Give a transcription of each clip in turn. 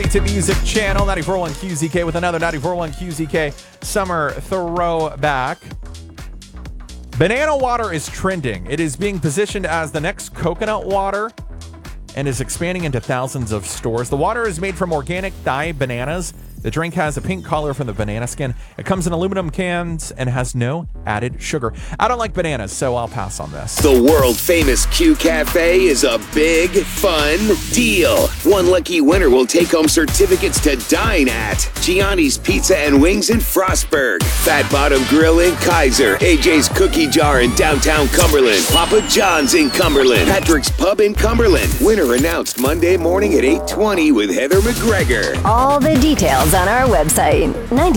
to Music Channel 94.1 QZK with another 94.1 QZK summer throwback. Banana water is trending. It is being positioned as the next coconut water and is expanding into thousands of stores. The water is made from organic Thai bananas. The drink has a pink color from the banana skin. It comes in aluminum cans and has no added sugar. I don't like bananas, so I'll pass on this. The world-famous Q Cafe is a big, fun deal. One lucky winner will take home certificates to dine at Gianni's Pizza and Wings in Frostburg, Fat Bottom Grill in Kaiser, AJ's Cookie Jar in downtown Cumberland, Papa John's in Cumberland, Patrick's Pub in Cumberland. Winner announced Monday morning at 8:20 with Heather McGregor. All the details on our website,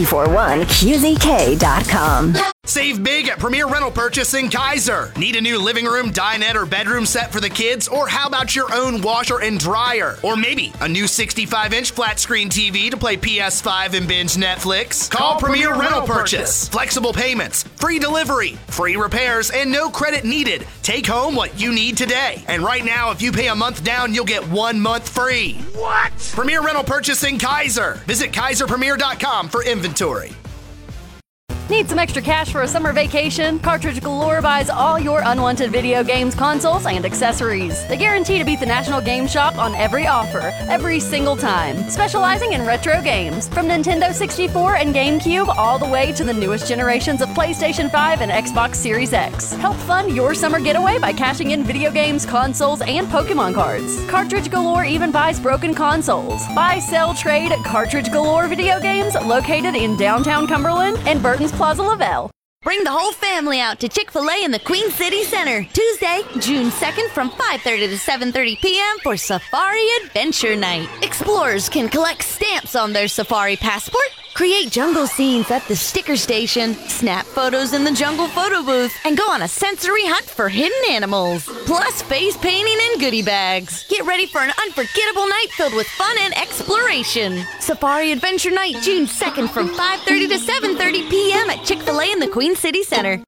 941qzk.com. Save big at Premier Rental Purchase in Kaiser. Need a new living room, dinette, or bedroom set for the kids? Or how about your own washer and dryer? Or maybe a new 65-inch flat screen TV to play PS5 and binge Netflix? Call Premier Rental Purchase. Flexible payments, free delivery, free repairs, and no credit needed. Take home what you need today. And right now, if you pay a month down, you'll get 1 month free. What? Premier Rental Purchase in Kaiser. Visit KaiserPremier.com for inventory. Need some extra cash for a summer vacation? Cartridge Galore buys all your unwanted video games, consoles, and accessories. They guarantee to beat the National Game Shop on every offer, every single time. Specializing in retro games, from Nintendo 64 and GameCube all the way to the newest generations of PlayStation 5 and Xbox Series X. Help fund your summer getaway by cashing in video games, consoles, and Pokemon cards. Cartridge Galore even buys broken consoles. Buy, sell, trade Cartridge Galore video games located in downtown Cumberland and Burton's Plaza Lavelle. Bring the whole family out to Chick-fil-A in the Queen City Center, Tuesday, June 2nd from 5:30 to 7:30 p.m. for Safari Adventure Night. Explorers can collect stamps on their safari passport, create jungle scenes at the sticker station, snap photos in the jungle photo booth, and go on a sensory hunt for hidden animals. Plus face painting and goodie bags. Get ready for an unforgettable night filled with fun and exploration. Safari Adventure Night, June 2nd from 5:30 to 7:30 p.m. at Chick-fil-A in the Queen City Center.